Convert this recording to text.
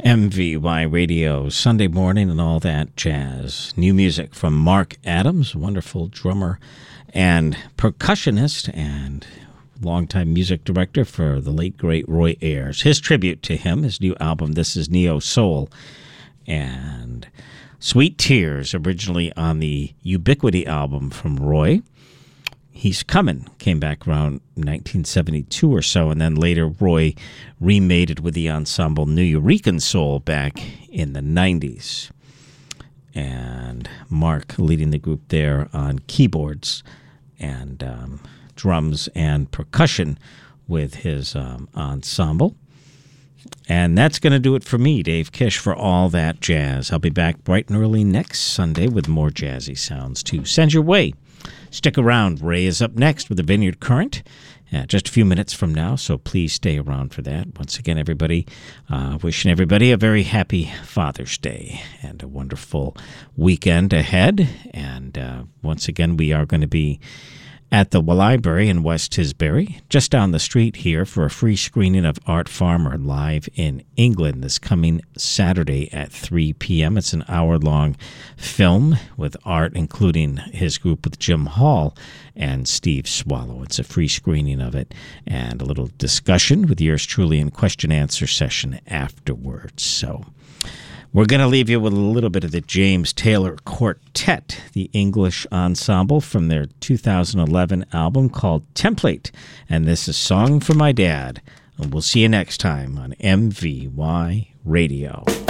MVY Radio, Sunday morning and all that jazz. New music from Mark Adams, wonderful drummer and percussionist and longtime music director for the late, great Roy Ayers. His tribute to him, his new album, This Is Neo Soul, and Sweet Tears, originally on the Ubiquity album from Roy. He's Comin' came back around 1972 or so, and then later Roy remade it with the ensemble Nuyorican Soul back in the 90s. And Mark leading the group there on keyboards and drums and percussion with his ensemble. And that's going to do it for me, Dave Kish, for All That Jazz. I'll be back bright and early next Sunday with more jazzy sounds to send your way. Stick around. Ray is up next with the Vineyard Current just a few minutes from now, so please stay around for that. Once again, everybody, wishing everybody a very happy Father's Day and a wonderful weekend ahead. And once again, we are going to be at the Library in West Tisbury, just down the street here, for a free screening of Art Farmer live in England this coming Saturday at 3 p.m. It's an hour-long film with Art, including his group with Jim Hall and Steve Swallow. It's a free screening of it and a little discussion with yours truly in question-answer session afterwards. So we're going to leave you with a little bit of the James Taylor Quartet, the English ensemble from their 2011 album called Template. And this is Song for My Dad. And we'll see you next time on MVY Radio.